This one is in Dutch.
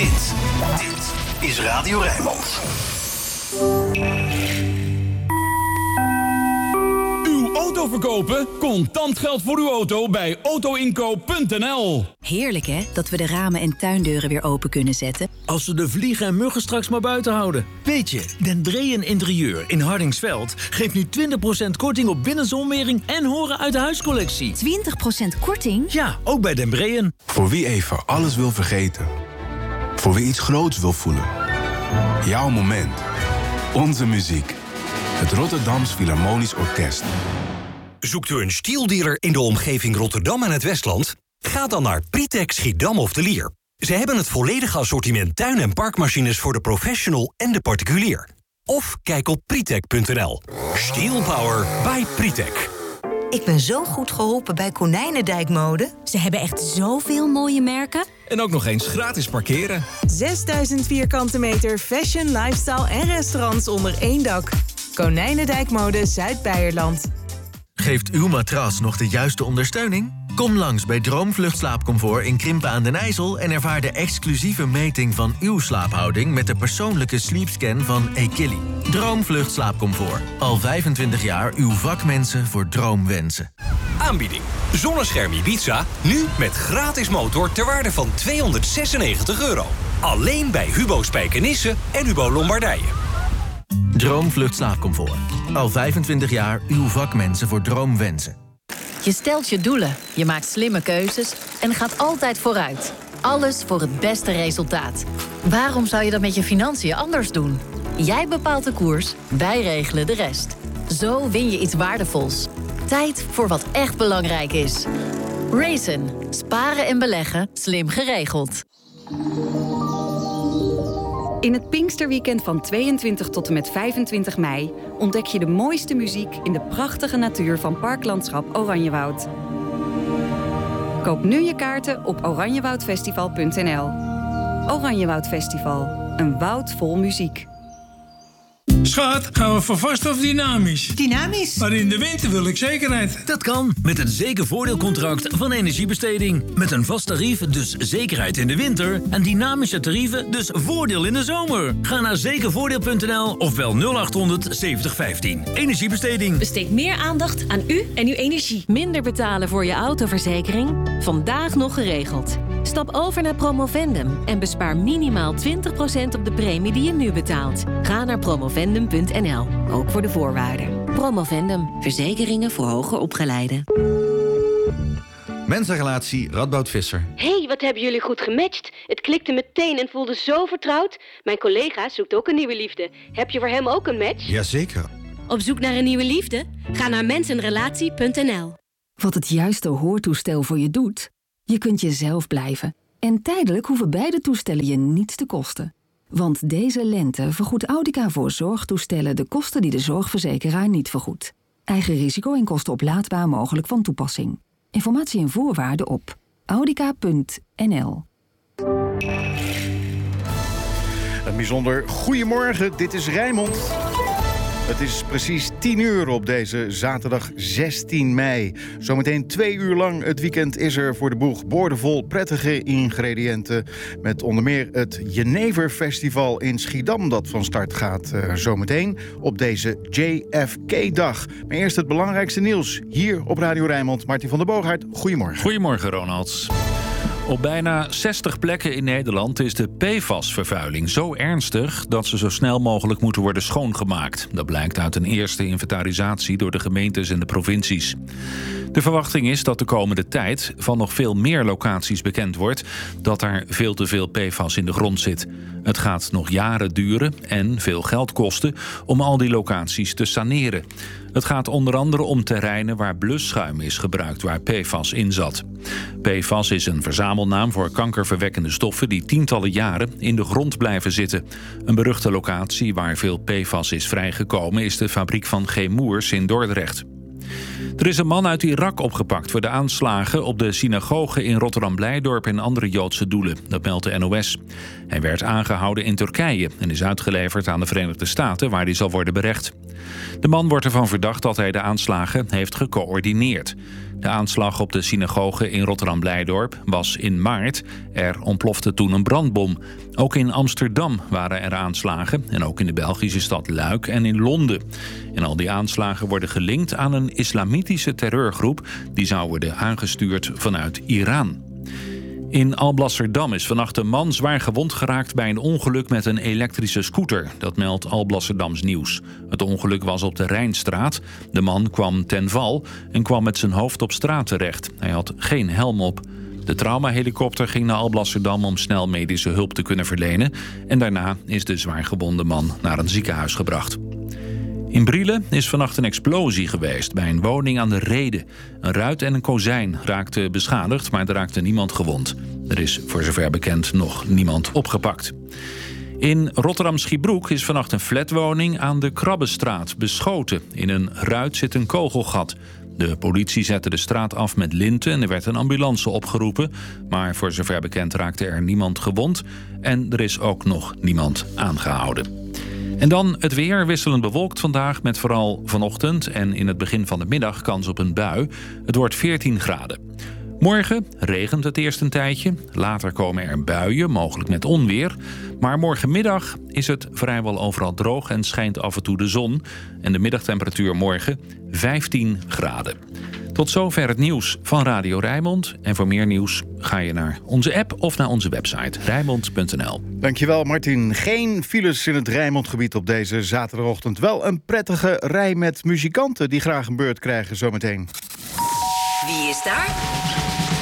Dit is Radio Rijnmond. Uw auto verkopen? Contant geld voor uw auto bij autoinkoop.nl. Heerlijk hè, dat we de ramen en tuindeuren weer open kunnen zetten. Als we de vliegen en muggen straks maar buiten houden. Weet je, Dendreën Interieur in Hardingsveld geeft nu 20% korting op binnenzonwering en horen uit de huiscollectie. 20% korting? Ja, ook bij Dendreën. Voor wie even alles wil vergeten. Voor wie iets groots wil voelen. Jouw moment. Onze muziek. Het Rotterdams Philharmonisch Orkest. Zoekt u een stieldealer in de omgeving Rotterdam en het Westland? Ga dan naar Pritek Schiedam of de Lier. Ze hebben het volledige assortiment tuin- en parkmachines voor de professional en de particulier. Of kijk op pritek.nl. Steel Power by Pritek. Ik ben zo goed geholpen bij Konijnendijk Mode. Ze hebben echt zoveel mooie merken. En ook nog eens gratis parkeren. 6000 vierkante meter fashion, lifestyle en restaurants onder één dak. Konijnendijk Mode Zuid-Beierland. Geeft uw matras nog de juiste ondersteuning? Kom langs bij Droomvlucht Slaapcomfort in Krimpen aan den IJssel... en ervaar de exclusieve meting van uw slaaphouding... met de persoonlijke sleepscan van Ekili. Droomvlucht Slaapcomfort. Al 25 jaar uw vakmensen voor droomwensen. Aanbieding. Zonnescherm Ibiza, nu met gratis motor ter waarde van €296. Alleen bij Hubo Spijkenisse en Hubo Lombardije. Droomvlucht Slaapcomfort. Al 25 jaar uw vakmensen voor droomwensen. Je stelt je doelen, je maakt slimme keuzes en gaat altijd vooruit. Alles voor het beste resultaat. Waarom zou je dat met je financiën anders doen? Jij bepaalt de koers, wij regelen de rest. Zo win je iets waardevols. Tijd voor wat echt belangrijk is. Raisin. Sparen en beleggen. Slim geregeld. In het Pinksterweekend van 22 tot en met 25 mei... ontdek je de mooiste muziek in de prachtige natuur van Parklandschap Oranjewoud. Koop nu je kaarten op oranjewoudfestival.nl. Oranjewoud Festival. Een woud vol muziek. Schat, gaan we voor vast of dynamisch? Dynamisch. Maar in de winter wil ik zekerheid. Dat kan met het zekervoordeelcontract van Energiebesteding. Met een vast tarief, dus zekerheid in de winter. En dynamische tarieven, dus voordeel in de zomer. Ga naar zekervoordeel.nl of bel 0800 7015. Energiebesteding. Besteed meer aandacht aan u en uw energie. Minder betalen voor je autoverzekering? Vandaag nog geregeld. Stap over naar Promovendum en bespaar minimaal 20% op de premie die je nu betaalt. Ga naar promovendum.nl, ook voor de voorwaarden. Promovendum, verzekeringen voor hoger opgeleiden. Mensenrelatie Radboud Visser. Hey, wat hebben jullie goed gematcht. Het klikte meteen en voelde zo vertrouwd. Mijn collega zoekt ook een nieuwe liefde. Heb je voor hem ook een match? Jazeker. Op zoek naar een nieuwe liefde? Ga naar mensenrelatie.nl. Wat het juiste hoortoestel voor je doet? Je kunt jezelf blijven. En tijdelijk hoeven beide toestellen je niets te kosten. Want deze lente vergoedt Audica voor zorgtoestellen de kosten die de zorgverzekeraar niet vergoedt. Eigen risico en kosten oplaadbaar mogelijk van toepassing. Informatie en voorwaarden op audica.nl. Een bijzonder goedemorgen, dit is Rijnmond. Het is precies 10:00 op deze zaterdag 16 mei. Zometeen 2 uur lang het weekend is er voor de boeg. Boordevol prettige ingrediënten. Met onder meer het Jenever Festival in Schiedam dat van start gaat zometeen op deze JFK-dag. Maar eerst het belangrijkste nieuws hier op Radio Rijnmond. Martin van der Boogaard, goedemorgen. Goedemorgen, Ronald. Op bijna 60 plekken in Nederland is de PFAS-vervuiling zo ernstig dat ze zo snel mogelijk moeten worden schoongemaakt. Dat blijkt uit een eerste inventarisatie door de gemeentes en de provincies. De verwachting is dat de komende tijd van nog veel meer locaties bekend wordt dat er veel te veel PFAS in de grond zit. Het gaat nog jaren duren en veel geld kosten om al die locaties te saneren. Het gaat onder andere om terreinen waar blusschuim is gebruikt waar PFAS in zat. PFAS is een verzamelnaam voor kankerverwekkende stoffen die tientallen jaren in de grond blijven zitten. Een beruchte locatie waar veel PFAS is vrijgekomen is de fabriek van Chemours in Dordrecht. Er is een man uit Irak opgepakt voor de aanslagen op de synagoge in Rotterdam-Blijdorp en andere Joodse doelen. Dat meldt de NOS. Hij werd aangehouden in Turkije en is uitgeleverd aan de Verenigde Staten waar hij zal worden berecht. De man wordt ervan verdacht dat hij de aanslagen heeft gecoördineerd. De aanslag op de synagoge in Rotterdam-Blijdorp was in maart. Er ontplofte toen een brandbom. Ook in Amsterdam waren er aanslagen. En ook in de Belgische stad Luik en in Londen. En al die aanslagen worden gelinkt aan een islamitische terreurgroep. Die zou worden aangestuurd vanuit Iran. In Alblasserdam is vannacht een man zwaar gewond geraakt bij een ongeluk met een elektrische scooter. Dat meldt Alblasserdams Nieuws. Het ongeluk was op de Rijnstraat. De man kwam ten val en kwam met zijn hoofd op straat terecht. Hij had geen helm op. De traumahelikopter ging naar Alblasserdam om snel medische hulp te kunnen verlenen. En daarna is de zwaargewonde man naar een ziekenhuis gebracht. In Brielen is vannacht een explosie geweest bij een woning aan de Rede. Een ruit en een kozijn raakten beschadigd, maar er raakte niemand gewond. Er is voor zover bekend nog niemand opgepakt. In Rotterdam-Schiebroek is vannacht een flatwoning aan de Krabbenstraat beschoten. In een ruit zit een kogelgat. De politie zette de straat af met linten en er werd een ambulance opgeroepen. Maar voor zover bekend raakte er niemand gewond en er is ook nog niemand aangehouden. En dan het weer, wisselend bewolkt vandaag met vooral vanochtend en in het begin van de middag kans op een bui. Het wordt 14 graden. Morgen regent het eerst een tijdje. Later komen er buien, mogelijk met onweer. Maar morgenmiddag is het vrijwel overal droog en schijnt af en toe de zon. En de middagtemperatuur morgen 15 graden. Tot zover het nieuws van Radio Rijnmond. En voor meer nieuws ga je naar onze app of naar onze website rijnmond.nl. Dankjewel Martin. Geen files in het Rijnmondgebied op deze zaterdagochtend. Wel een prettige rij met muzikanten die graag een beurt krijgen zometeen. Wie is daar?